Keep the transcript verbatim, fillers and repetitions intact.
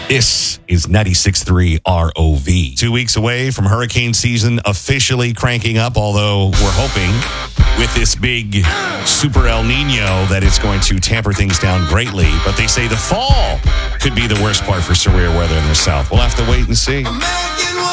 This is ninety-six point three R O V. Two weeks away from hurricane season officially cranking up, although we're hoping with this big super El Nino that it's going to tamper things down greatly. But they say the fall could be the worst part for severe weather in the south. We'll have to wait and see.